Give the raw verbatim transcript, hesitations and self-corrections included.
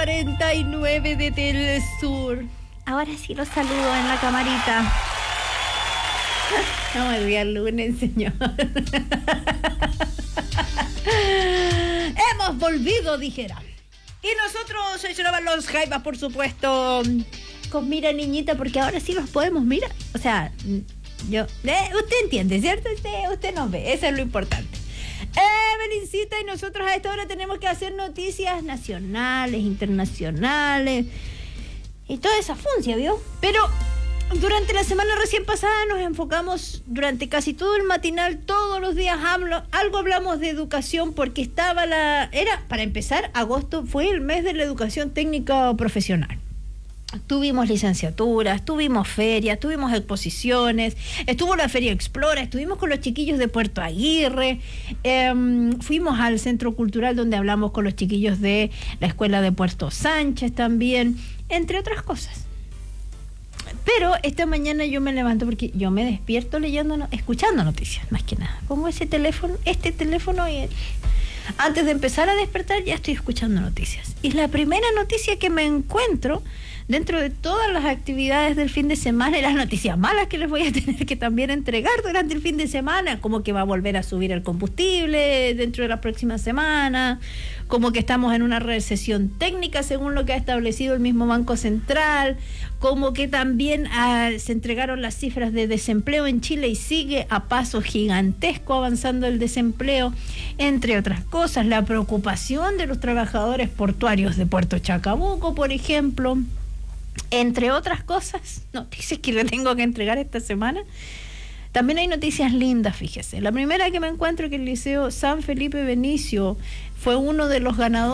cuarenta y nueve de Telesur. Ahora sí los saludo en la camarita. No me voy al lunes, señor. Hemos volvido, dijera. Y nosotros se lloraban los jaivas, por supuesto, con mira niñita, porque ahora sí los podemos mirar. O sea, yo, eh, usted entiende, ¿cierto? Usted, usted nos ve, eso es lo importante. Evelincita, y nosotros a esta hora tenemos que hacer noticias nacionales, internacionales y toda esa funcia, ¿vio? Pero durante la semana recién pasada nos enfocamos durante casi todo el matinal, todos los días hablo, algo hablamos de educación, porque estaba la... Era, para empezar, agosto fue el mes de la educación técnica profesional. Tuvimos licenciaturas, tuvimos ferias, tuvimos exposiciones, estuvo la Feria Explora, estuvimos con los chiquillos de Puerto Aguirre, eh, fuimos al Centro Cultural donde hablamos con los chiquillos de la Escuela de Puerto Sánchez también, entre otras cosas. Pero esta mañana yo me levanto porque yo me despierto leyendo, no, escuchando noticias, más que nada. Pongo ese teléfono, este teléfono y el... antes de empezar a despertar ya estoy escuchando noticias. Y la primera noticia que me encuentro dentro de todas las actividades del fin de semana y las noticias malas que les voy a tener que también entregar durante el fin de semana, como que va a volver a subir el combustible dentro de la próxima semana, como que estamos en una recesión técnica según lo que ha establecido el mismo Banco Central, como que también ah, se entregaron las cifras de desempleo en Chile y sigue a paso gigantesco avanzando el desempleo, entre otras cosas, la preocupación de los trabajadores portuarios de Puerto Chacabuco, por ejemplo, entre otras cosas, noticias que le tengo que entregar esta semana. También hay noticias lindas, fíjese. La primera que me encuentro es que el Liceo San Felipe Benicio fue uno de los ganadores